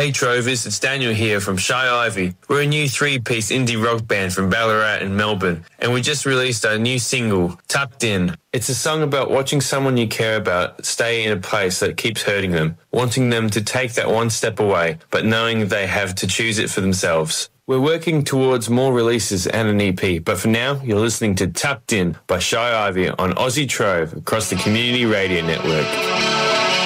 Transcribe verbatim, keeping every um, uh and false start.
Hey Trovers, it's Daniel here from Shy Ivy. We're a new three-piece indie rock band from Ballarat and Melbourne, and we just released our new single, Tucked In. It's a song about watching someone you care about stay in a place that keeps hurting them, wanting them to take that one step away, but knowing they have to choose it for themselves. We're working towards more releases and an E P, but for now, you're listening to Tucked In by Shy Ivy on Aussie Trove across the Community Radio Network.